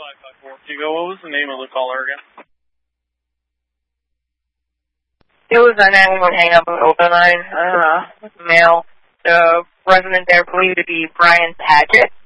554 Hugo, what was the name of the caller again? It was a 911 hang-up on open line, male. The resident there believed to be Brian Padgett.